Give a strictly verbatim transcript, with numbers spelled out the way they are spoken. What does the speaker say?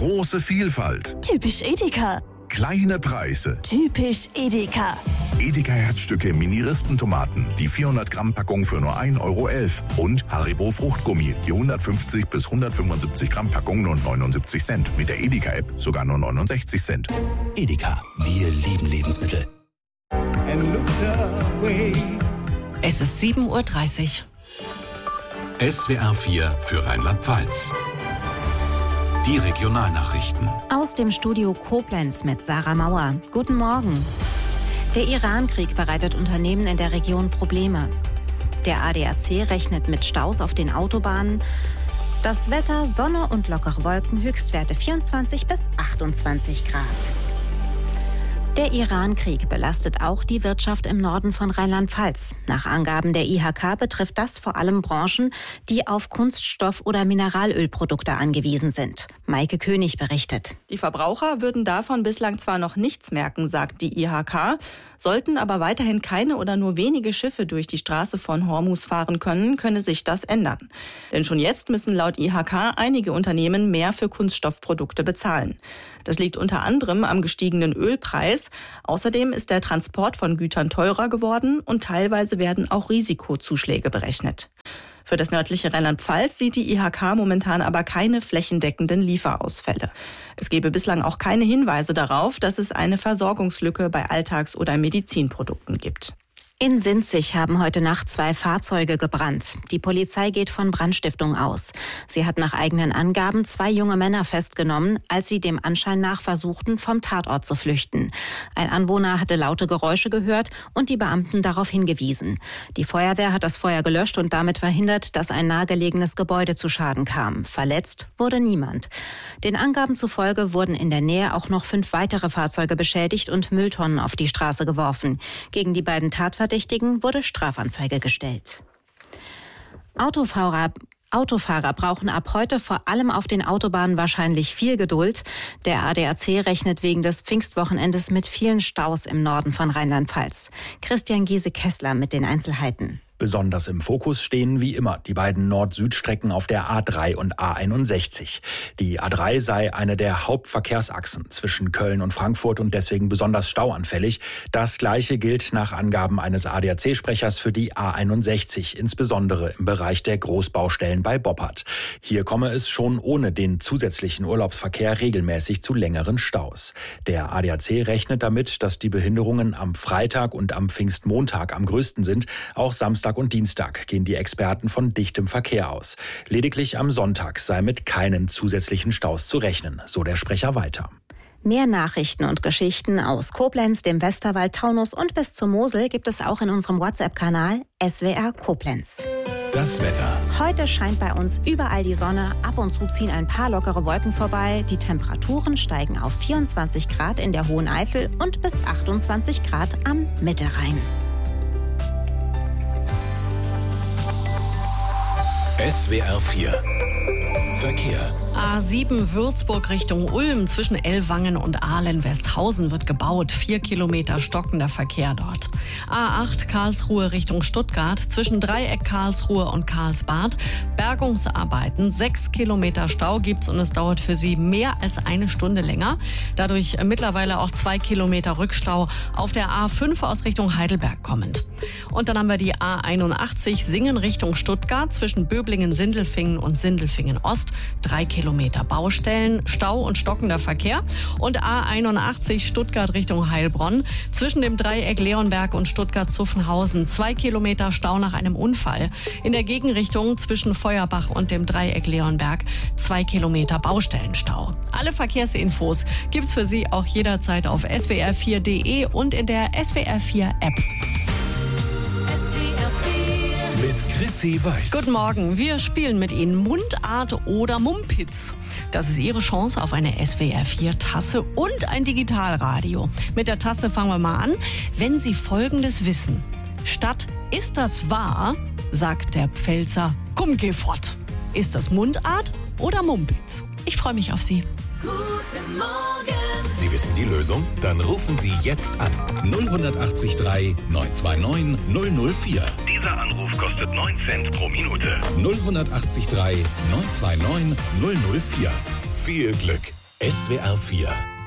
Große Vielfalt. Typisch Edeka. Kleine Preise. Typisch Edeka. Edeka Herzstücke Mini-Rispentomaten, die vierhundert Gramm Packung für nur ein Euro elf. Und Haribo Fruchtgummi, die hundertfünfzig bis hundertfünfundsiebzig Gramm Packung nur neunundsiebzig Cent. Mit der Edeka-App sogar nur neunundsechzig Cent. Edeka, wir lieben Lebensmittel. Es ist sieben Uhr dreißig. S W R vier für Rheinland-Pfalz. Die Regionalnachrichten. Aus dem Studio Koblenz mit Sarah Mauer. Guten Morgen. Der Iran-Krieg bereitet Unternehmen in der Region Probleme. Der A D A C rechnet mit Staus auf den Autobahnen. Das Wetter, Sonne und lockere Wolken, Höchstwerte vierundzwanzig bis achtundzwanzig Grad. Der Iran-Krieg belastet auch die Wirtschaft im Norden von Rheinland-Pfalz. Nach Angaben der I H K betrifft das vor allem Branchen, die auf Kunststoff- oder Mineralölprodukte angewiesen sind. Maike König berichtet. Die Verbraucher würden davon bislang zwar noch nichts merken, sagt die I H K, sollten aber weiterhin keine oder nur wenige Schiffe durch die Straße von Hormuz fahren können, könne sich das ändern. Denn schon jetzt müssen laut I H K einige Unternehmen mehr für Kunststoffprodukte bezahlen. Das liegt unter anderem am gestiegenen Ölpreis. Außerdem ist der Transport von Gütern teurer geworden und teilweise werden auch Risikozuschläge berechnet. Für das nördliche Rheinland-Pfalz sieht die I H K momentan aber keine flächendeckenden Lieferausfälle. Es gebe bislang auch keine Hinweise darauf, dass es eine Versorgungslücke bei Alltags- oder Medizinprodukten gibt. In Sinzig haben heute Nacht zwei Fahrzeuge gebrannt. Die Polizei geht von Brandstiftung aus. Sie hat nach eigenen Angaben zwei junge Männer festgenommen, als sie dem Anschein nach versuchten, vom Tatort zu flüchten. Ein Anwohner hatte laute Geräusche gehört und die Beamten darauf hingewiesen. Die Feuerwehr hat das Feuer gelöscht und damit verhindert, dass ein nahegelegenes Gebäude zu Schaden kam. Verletzt wurde niemand. Den Angaben zufolge wurden in der Nähe auch noch fünf weitere Fahrzeuge beschädigt und Mülltonnen auf die Straße geworfen. Gegen die beiden Tatverdächtigen wurde Strafanzeige gestellt. Autofahrer Autofahrer brauchen ab heute vor allem auf den Autobahnen wahrscheinlich viel Geduld. Der A D A C rechnet wegen des Pfingstwochenendes mit vielen Staus im Norden von Rheinland-Pfalz. Christian Giese-Kessler mit den Einzelheiten. Besonders im Fokus stehen wie immer die beiden Nord-Süd-Strecken auf der A drei und A einundsechzig. Die A drei sei eine der Hauptverkehrsachsen zwischen Köln und Frankfurt und deswegen besonders stauanfällig. Das Gleiche gilt nach Angaben eines A D A C-Sprechers für die A einundsechzig, insbesondere im Bereich der Großbaustellen bei Boppard. Hier komme es schon ohne den zusätzlichen Urlaubsverkehr regelmäßig zu längeren Staus. Der A D A C rechnet damit, dass die Behinderungen am Freitag und am Pfingstmontag am größten sind. Auch Samstag und Dienstag gehen die Experten von dichtem Verkehr aus. Lediglich am Sonntag sei mit keinen zusätzlichen Staus zu rechnen, so der Sprecher weiter. Mehr Nachrichten und Geschichten aus Koblenz, dem Westerwald, Taunus und bis zur Mosel gibt es auch in unserem WhatsApp-Kanal S W R Koblenz. Das Wetter. Heute scheint bei uns überall die Sonne. Ab und zu ziehen ein paar lockere Wolken vorbei. Die Temperaturen steigen auf vierundzwanzig Grad in der Hohen Eifel und bis achtundzwanzig Grad am Mittelrhein. S W R vier Verkehr. A sieben Würzburg Richtung Ulm zwischen Ellwangen und Ahlen-Westhausen wird gebaut. Vier Kilometer stockender Verkehr dort. A acht Karlsruhe Richtung Stuttgart zwischen Dreieck Karlsruhe und Karlsbad. Bergungsarbeiten. Sechs Kilometer Stau gibt's und es dauert für Sie mehr als eine Stunde länger. Dadurch mittlerweile auch zwei Kilometer Rückstau auf der A fünf aus Richtung Heidelberg kommend. Und dann haben wir die A einundachtzig Singen Richtung Stuttgart zwischen Böblingen-Sindelfingen und Sindelfingen-Ost. Drei Kilometer Baustellen, Stau und stockender Verkehr. Und A einundachtzig Stuttgart Richtung Heilbronn zwischen dem Dreieck Leonberg und Stuttgart-Zuffenhausen. Zwei Kilometer Stau nach einem Unfall. In der Gegenrichtung zwischen Feuerbach und dem Dreieck Leonberg zwei Kilometer Baustellenstau. Alle Verkehrsinfos gibt's für Sie auch jederzeit auf S W R vier Punkt de und in der S W R vier App. Mit Chrissy Weiß. Guten Morgen, wir spielen mit Ihnen Mundart oder Mumpitz. Das ist Ihre Chance auf eine S W R vier Tasse und ein Digitalradio. Mit der Tasse fangen wir mal an. Wenn Sie Folgendes wissen. Statt "Ist das wahr?" sagt der Pfälzer "Komm, geh fort." Ist das Mundart oder Mumpitz? Ich freue mich auf Sie. Guten Morgen. Sie wissen die Lösung? Dann rufen Sie jetzt an. null acht drei neun zwei neun null null vier. Dieser Anruf kostet neun Cent pro Minute. null acht drei neun zwei neun null null vier. Viel Glück. S W R vier